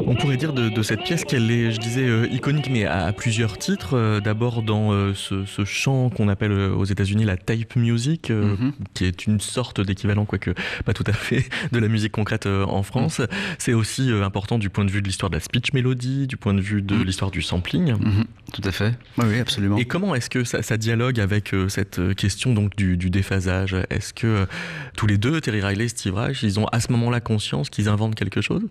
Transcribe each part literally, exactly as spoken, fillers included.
On pourrait dire de, de cette pièce qu'elle est, je disais, euh, iconique, mais à, à plusieurs titres. Euh, d'abord dans euh, ce, ce chant qu'on appelle euh, aux États-Unis la type music, euh, mm-hmm. qui est une sorte d'équivalent, quoique pas tout à fait, de la musique concrète euh, en France. Mm-hmm. C'est aussi euh, important du point de vue de l'histoire de la speech melody, du point de vue de mm-hmm. l'histoire du sampling. Mm-hmm. Tout à fait. Oui, oui, absolument. Et comment est-ce que ça, ça dialogue avec euh, cette question donc du, du déphasage? Est-ce que euh, tous les deux, Terry Riley et Steve Reich, ils ont à ce moment-là conscience qu'ils inventent quelque chose?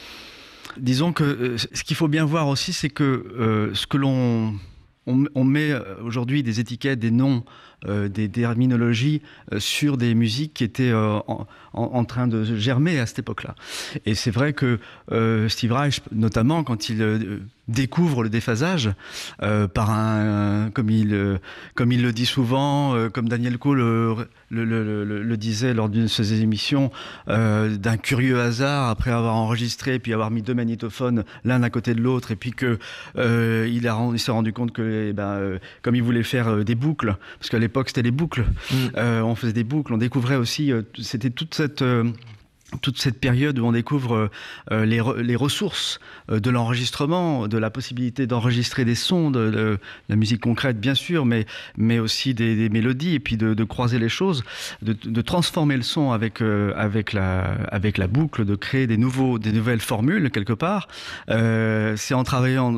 Disons que euh, ce qu'il faut bien voir aussi, c'est que euh, ce que l'on on, on met aujourd'hui des étiquettes, des noms, euh, des terminologies euh, sur des musiques qui étaient euh, en, en, en train de germer à cette époque-là. Et c'est vrai que euh, Steve Reich, notamment quand il euh, découvre le déphasage euh, par un, comme il, euh, comme il le dit souvent, euh, comme Daniel Coe le, le, le, le, le disait lors d'une de ses émissions, euh, d'un curieux hasard, après avoir enregistré, puis avoir mis deux magnétophones l'un à côté de l'autre, et puis que euh, il, a, il s'est rendu compte que, eh ben, euh, comme il voulait faire euh, des boucles, parce qu'à l'époque c'était les boucles, mmh. euh, on faisait des boucles, on découvrait aussi, euh, c'était toute cette euh, toute cette période où on découvre euh, les, re, les ressources euh, de l'enregistrement, de la possibilité d'enregistrer des sons, de, de la musique concrète bien sûr, mais, mais aussi des, des mélodies, et puis de, de croiser les choses, de, de transformer le son avec, euh, avec, la, avec la boucle, de créer des, nouveaux, des nouvelles formules quelque part. Euh, c'est en travaillant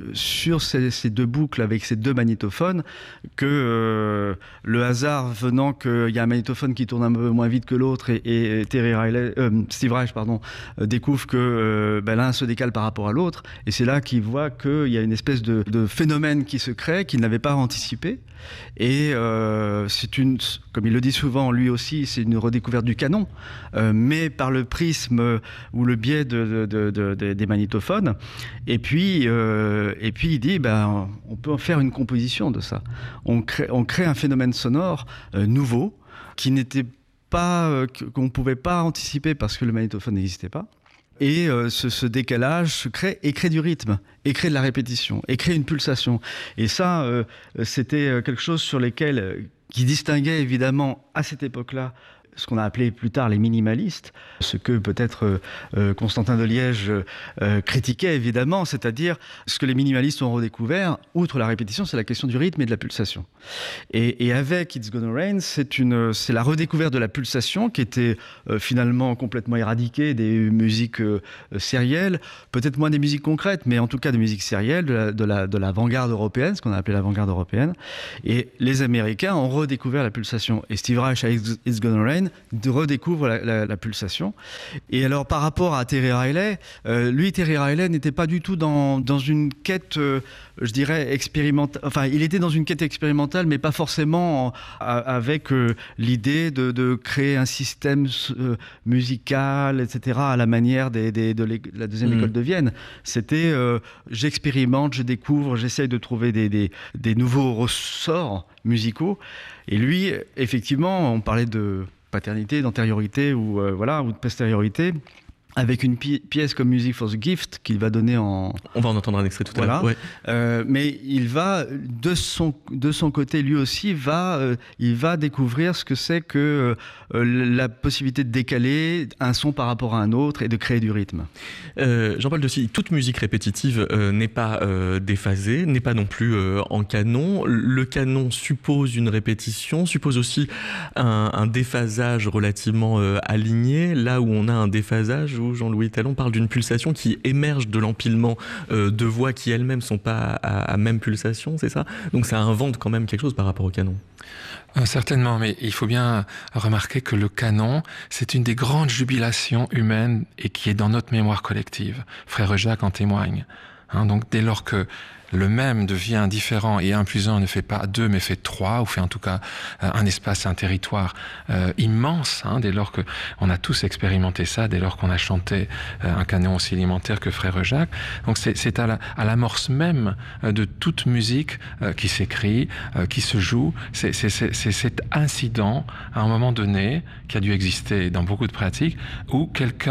sur ces, ces deux boucles avec ces deux magnétophones que euh, le hasard venant qu'il y a un magnétophone qui tourne un peu moins vite que l'autre, et, et, et Terry Riley Euh, Steve Reich pardon, euh, découvre que euh, ben, l'un se décale par rapport à l'autre, et c'est là qu'il voit qu'il y a une espèce de, de phénomène qui se crée qu'il n'avait pas anticipé, et euh, c'est une, comme il le dit souvent lui aussi, c'est une redécouverte du canon, euh, mais par le prisme ou le biais de, de, de, de, des magnétophones, et puis, euh, et puis il dit ben, on peut en faire une composition de ça, on crée, on crée un phénomène sonore euh, nouveau qui n'était pas, euh, qu'on ne pouvait pas anticiper parce que le magnétophone n'existait pas. Et euh, ce, ce décalage se crée et crée du rythme, et crée de la répétition, et crée une pulsation. Et ça, euh, c'était quelque chose sur lesquels, qui distinguait évidemment à cette époque-là ce qu'on a appelé plus tard les minimalistes, ce que peut-être euh, Constantin de Liège euh, critiquait évidemment, c'est-à-dire ce que les minimalistes ont redécouvert, outre la répétition, c'est la question du rythme et de la pulsation. Et, et avec It's Gonna Rain, c'est, une, c'est la redécouverte de la pulsation qui était euh, finalement complètement éradiquée des musiques euh, sérielles, peut-être moins des musiques concrètes, mais en tout cas des musiques sérielles, de, la, de, la, de l'avant-garde européenne, ce qu'on a appelé l'avant-garde européenne. Et les Américains ont redécouvert la pulsation. Et Steve Reich à It's Gonna Rain de redécouvre la, la, la pulsation. Et alors par rapport à Terry Riley, euh, lui Terry Riley n'était pas du tout dans, dans une quête, euh, je dirais, expérimentale. Enfin, il était dans une quête expérimentale, mais pas forcément en, a, avec euh, l'idée de, de créer un système euh, musical, et cetera, à la manière des, des, de, de la deuxième mmh. école de Vienne. C'était euh, j'expérimente, je découvre, j'essaye de trouver des, des, des nouveaux ressorts musicaux. Et lui, effectivement, on parlait de paternité, d'antériorité ou euh, voilà, ou de postériorité, avec une pi- pièce comme Music for the Gift qu'il va donner en... On va en entendre un extrait tout voilà. à l'heure. Ouais. Euh, mais il va, de son, de son côté, lui aussi, va, euh, il va découvrir ce que c'est que euh, la possibilité de décaler un son par rapport à un autre et de créer du rythme. Euh, Jean-Paul Dessy, toute musique répétitive euh, n'est pas euh, déphasée, n'est pas non plus euh, en canon. Le canon suppose une répétition, suppose aussi un, un déphasage relativement euh, aligné, là où on a un déphasage où Jean-Louis Talon parle d'une pulsation qui émerge de l'empilement euh, de voix qui elles-mêmes ne sont pas à, à même pulsation, c'est ça? Donc ça invente quand même quelque chose par rapport au canon. Euh, certainement, mais il faut bien remarquer que le canon, c'est une des grandes jubilations humaines et qui est dans notre mémoire collective. Frère Jacques en témoigne. Hein, donc dès lors que le même devient différent et un plus un ne fait pas deux mais fait trois, ou fait en tout cas euh, un espace, un territoire euh, immense, hein, dès lors que on a tous expérimenté ça, dès lors qu'on a chanté euh, un canon aussi élémentaire que Frère Jacques. Donc c'est, c'est à, la, à l'amorce même euh, de toute musique euh, qui s'écrit, euh, qui se joue, c'est, c'est, c'est, c'est cet incident à un moment donné qui a dû exister dans beaucoup de pratiques où quelqu'un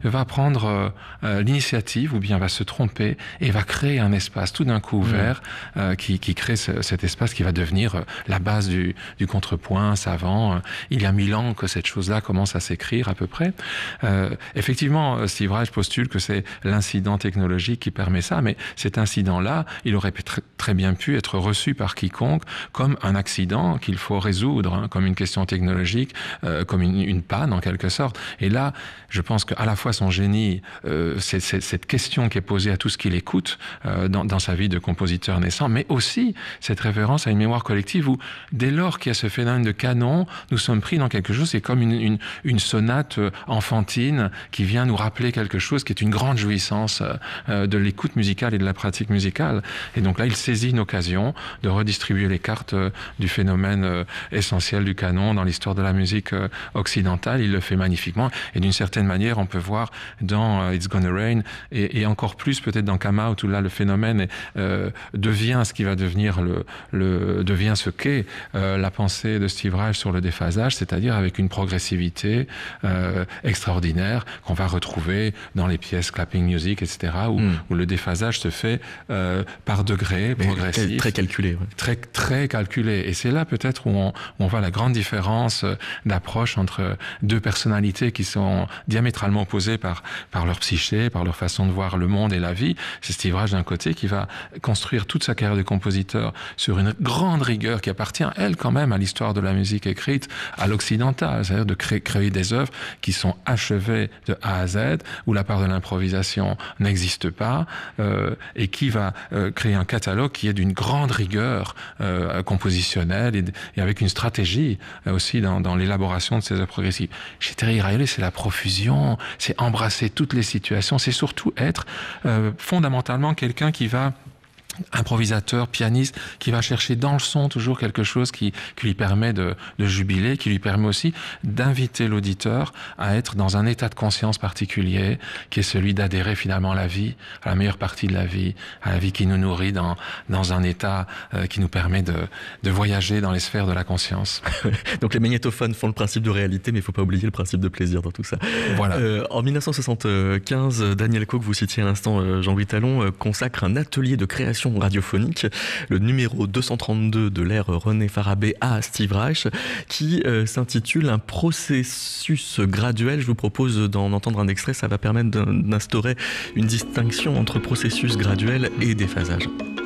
va prendre euh, euh, l'initiative ou bien va se tromper et va créer un espace tout d'un coup ouvert mmh. euh, qui, qui crée ce, cet espace qui va devenir euh, la base du, du contrepoint savant. Euh, il y a mille ans que cette chose-là commence à s'écrire à peu près. Euh, effectivement, Steve Reich postule que c'est l'incident technologique qui permet ça, mais cet incident-là, il aurait tr- très bien pu être reçu par quiconque comme un accident qu'il faut résoudre, hein, comme une question technologique, euh, comme une, une panne en quelque sorte. Et là, je pense qu'à la fois son génie, euh, c'est, c'est cette question qui est posée à tout ce qu'il écoute euh, dans, dans sa vie de compositeur naissant, mais aussi cette référence à une mémoire collective où, dès lors qu'il y a ce phénomène de canon, nous sommes pris dans quelque chose, c'est comme une, une, une sonate enfantine qui vient nous rappeler quelque chose qui est une grande jouissance euh, de l'écoute musicale et de la pratique musicale. Et donc là, il saisit une occasion de redistribuer les cartes euh, du phénomène euh, essentiel du canon dans l'histoire de la musique euh, occidentale. Il le fait magnifiquement. Et d'une certaine manière, on peut voir dans euh, It's Gonna Rain et, et encore plus peut-être dans Come Out où là, le phénomène euh, devient ce qui va devenir le, le devient ce qu'est euh, la pensée de Steve Reich sur le déphasage, c'est-à-dire avec une progressivité euh, extraordinaire qu'on va retrouver dans les pièces clapping music, et cetera, où, mm. où le déphasage se fait euh, par degrés, progressif. Très calculé. Ouais. Très, très calculé. Et c'est là peut-être où on, où on voit la grande différence d'approche entre deux personnalités qui sont diamétralement opposées par, par leur psyché, par leur façon de voir le monde et la vie. C'est Steve Reich d'un côté qui va construire toute sa carrière de compositeur sur une grande rigueur qui appartient, elle, quand même, à l'histoire de la musique écrite, à l'occidental, c'est-à-dire de créer, créer des œuvres qui sont achevées de A à Z, où la part de l'improvisation n'existe pas, euh, et qui va euh, créer un catalogue qui est d'une grande rigueur euh, compositionnelle et, et avec une stratégie euh, aussi dans, dans l'élaboration de ces œuvres progressives. Chez Terry Riley, c'est la profusion, c'est embrasser toutes les situations, c'est surtout être euh, fondamentalement quelqu'un qui va improvisateur, pianiste, qui va chercher dans le son toujours quelque chose qui, qui lui permet de, de jubiler, qui lui permet aussi d'inviter l'auditeur à être dans un état de conscience particulier, qui est celui d'adhérer finalement à la vie, à la meilleure partie de la vie, à la vie qui nous nourrit dans, dans un état euh, qui nous permet de, de voyager dans les sphères de la conscience. Donc les magnétophones font le principe de réalité, mais il ne faut pas oublier le principe de plaisir dans tout ça. Voilà. Euh, en dix-neuf cent soixante-quinze, Daniel Coe, que vous citiez à l'instant, Jean-Louis Talon, euh, consacre un atelier de création radiophonique, le numéro deux cent trente-deux de l'ère René Farabee à Steve Reich, qui euh, s'intitule Un processus graduel. Je vous propose d'en entendre un extrait, ça va permettre d'instaurer une distinction entre processus graduel et déphasage.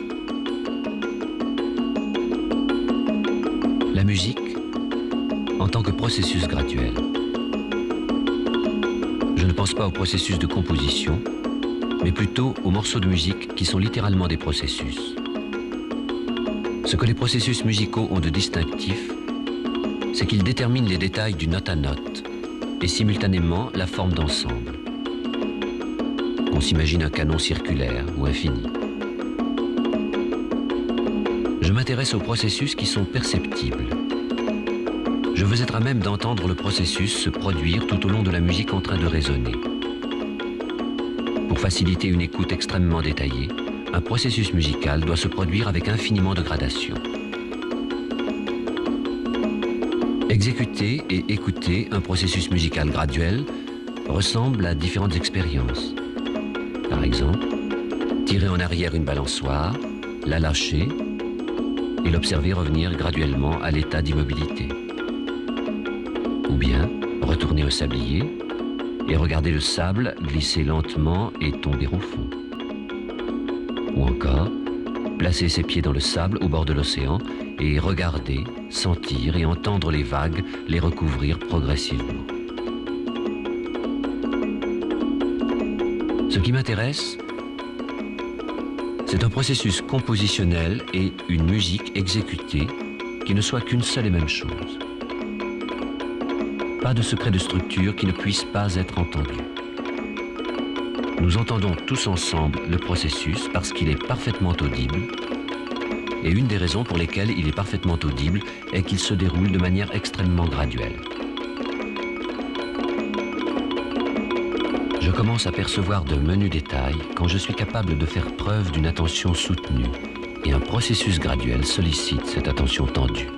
La musique en tant que processus graduel. Je ne pense pas au processus de composition, mais plutôt aux morceaux de musique qui sont littéralement des processus. Ce que les processus musicaux ont de distinctif, c'est qu'ils déterminent les détails du note à note et simultanément la forme d'ensemble. On s'imagine un canon circulaire ou infini. Je m'intéresse aux processus qui sont perceptibles. Je veux être à même d'entendre le processus se produire tout au long de la musique en train de résonner. Pour faciliter une écoute extrêmement détaillée, un processus musical doit se produire avec infiniment de gradations. Exécuter et écouter un processus musical graduel ressemble à différentes expériences. Par exemple, tirer en arrière une balançoire, la lâcher et l'observer revenir graduellement à l'état d'immobilité. Ou bien retourner au sablier et regarder le sable glisser lentement et tomber au fond. Ou encore, placer ses pieds dans le sable au bord de l'océan et regarder, sentir et entendre les vagues les recouvrir progressivement. Ce qui m'intéresse, c'est un processus compositionnel et une musique exécutée qui ne soit qu'une seule et même chose. Pas de secret de structure qui ne puisse pas être entendu. Nous entendons tous ensemble le processus parce qu'il est parfaitement audible, et une des raisons pour lesquelles il est parfaitement audible est qu'il se déroule de manière extrêmement graduelle. Je commence à percevoir de menus détails quand je suis capable de faire preuve d'une attention soutenue, et un processus graduel sollicite cette attention tendue.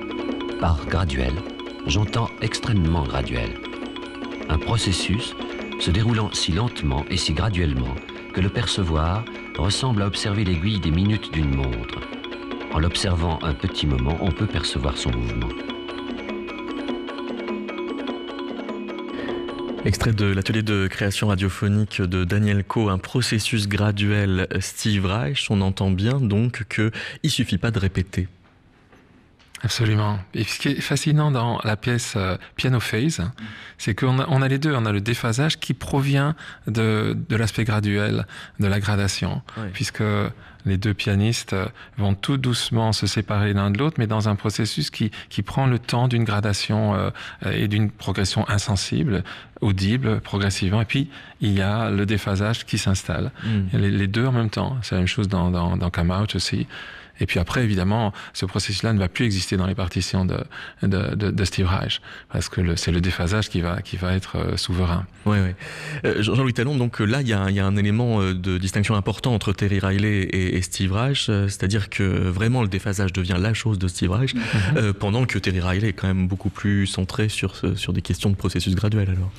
Par graduel, j'entends extrêmement graduel. Un processus, se déroulant si lentement et si graduellement que le percevoir ressemble à observer l'aiguille des minutes d'une montre. En l'observant un petit moment, on peut percevoir son mouvement. Extrait de l'atelier de création radiophonique de Daniel Coe, un processus graduel Steve Reich. On entend bien donc qu'il ne suffit pas de répéter. Absolument. Et ce qui est fascinant dans la pièce euh, Piano Phase, c'est qu'on a, on a les deux. On a le déphasage qui provient de, de l'aspect graduel, de la gradation, oui. Puisque les deux pianistes vont tout doucement se séparer l'un de l'autre, mais dans un processus qui, qui prend le temps d'une gradation euh, et d'une progression insensible, audible, progressivement. Et puis, il y a le déphasage qui s'installe. Mm. Les, les deux en même temps. C'est la même chose dans, dans, dans Come Out aussi. Et puis après, évidemment, ce processus-là ne va plus exister dans les partitions de, de, de, de Steve Reich, parce que le, c'est le déphasage qui va, qui va être euh, souverain. Oui, oui. Euh, Jean-Louis Talon, donc là, il y, y a un élément de distinction important entre Terry Riley et, et Steve Reich, euh, c'est-à-dire que vraiment le déphasage devient la chose de Steve Reich, mm-hmm. euh, pendant que Terry Riley est quand même beaucoup plus centré sur, sur des questions de processus graduel, alors.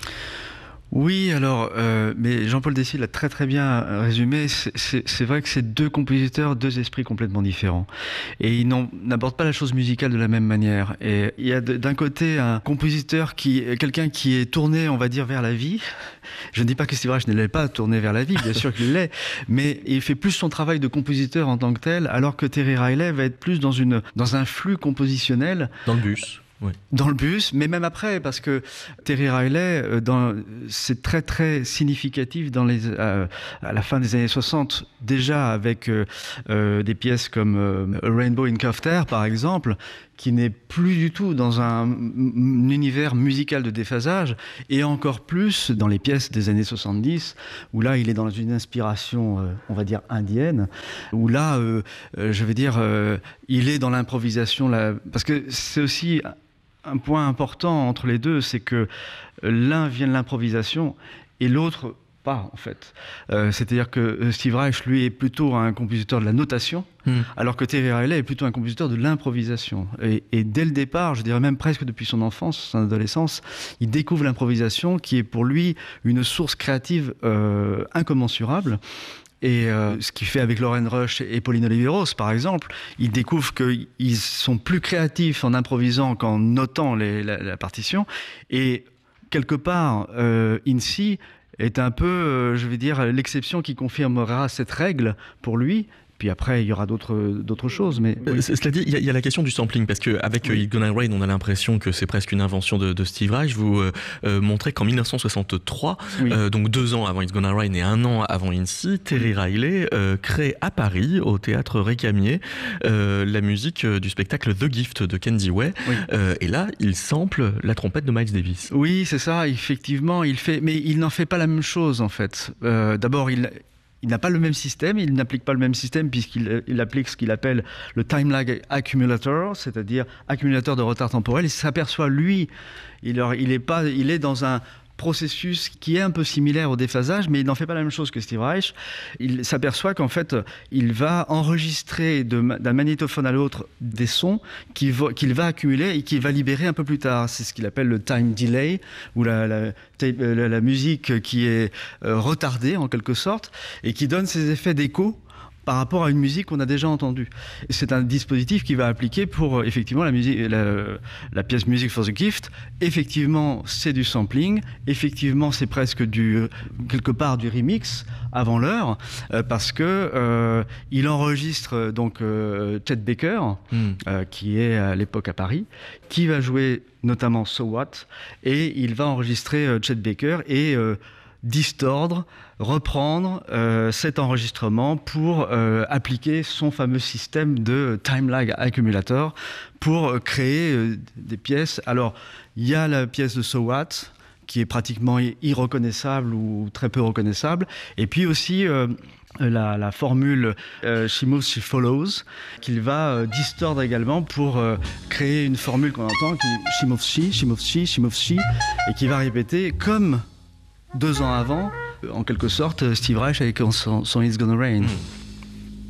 Oui, alors, euh, mais Jean-Paul Dessy l'a très très bien résumé. C'est, c'est, c'est vrai que c'est deux compositeurs, deux esprits complètement différents. Et ils n'abordent pas la chose musicale de la même manière. Et il y a de, d'un côté un compositeur, qui, quelqu'un qui est tourné, on va dire, vers la vie. Je ne dis pas que Steve Reich ne l'est pas tourné vers la vie, bien sûr qu'il l'est, mais il fait plus son travail de compositeur en tant que tel, alors que Terry Riley va être plus dans, une, dans un flux compositionnel. Dans le bus. Oui. Dans le bus, mais même après, parce que Terry Riley, dans, c'est très très significatif dans les, euh, à la fin des années soixante, déjà avec euh, euh, des pièces comme euh, Rainbow in Curved Air, par exemple, qui n'est plus du tout dans un, un univers musical de déphasage, et encore plus dans les pièces des années soixante-dix, où là, il est dans une inspiration, euh, on va dire, indienne, où là, euh, euh, je veux dire, euh, il est dans l'improvisation, là, parce que c'est aussi un point important entre les deux, c'est que l'un vient de l'improvisation et l'autre pas, en fait. Euh, c'est-à-dire que Steve Reich, lui, est plutôt un compositeur de la notation, mmh. alors que Terry Riley est plutôt un compositeur de l'improvisation. Et, et dès le départ, je dirais même presque depuis son enfance, son adolescence, il découvre l'improvisation qui est pour lui une source créative euh, incommensurable. Et euh, ce qu'il fait avec Lauren Rush et Pauline Oliveros, par exemple, il découvre qu'ils sont plus créatifs en improvisant qu'en notant les, la, la partition. Et quelque part, euh, Incy est un peu, euh, je vais dire, l'exception qui confirmera cette règle pour lui. Puis après, il y aura d'autres, d'autres choses. Mais oui. Cela dit, il y, y a la question du sampling, parce qu'avec oui. It's Gonna Rain, on a l'impression que c'est presque une invention de, de Steve Reich. Vous euh, euh, montrez qu'en dix-neuf cent soixante-trois, oui. euh, donc deux ans avant It's Gonna Rain et un an avant Incy, Terry Riley euh, crée à Paris, au théâtre Récamier, euh, la musique du spectacle The Gift de Candy Way. Oui. Euh, et là, il sample la trompette de Miles Davis. Oui, c'est ça, effectivement. Il fait, mais il n'en fait pas la même chose, en fait. Euh, d'abord, il... Il n'a pas le même système, il n'applique pas le même système puisqu'il il applique ce qu'il appelle le time lag accumulator, c'est-à-dire accumulateur de retard temporel. Il s'aperçoit, lui, il, il, est pas, il est dans un processus qui est un peu similaire au déphasage, mais il n'en fait pas la même chose que Steve Reich. Il s'aperçoit qu'en fait, il va enregistrer de, d'un magnétophone à l'autre des sons qu'il va, qu'il va accumuler et qu'il va libérer un peu plus tard. C'est ce qu'il appelle le time delay, ou la, la, la, la musique qui est euh, retardée en quelque sorte, et qui donne ces effets d'écho par rapport à une musique qu'on a déjà entendue. C'est un dispositif qui va appliquer pour effectivement la, musique, la, la pièce Music for the Gift. Effectivement, c'est du sampling. Effectivement, c'est presque du, quelque part du remix avant l'heure, euh, parce que euh, il enregistre donc euh, Chet Baker, mm. euh, qui est à l'époque à Paris, qui va jouer notamment So What, et il va enregistrer euh, Chet Baker et euh, distordre, reprendre euh, cet enregistrement pour euh, appliquer son fameux système de time lag accumulator pour créer euh, des pièces. Alors, il y a la pièce de So What, qui est pratiquement irreconnaissable ou très peu reconnaissable, et puis aussi euh, la, la formule euh, She Moves, She Follows, qu'il va euh, distordre également pour euh, créer une formule qu'on entend, qui She Moves She, She Moves She, She Moves She, et qui va répéter comme deux ans avant, en quelque sorte, Steve Reich avec son, son It's Gonna Rain. Mmh.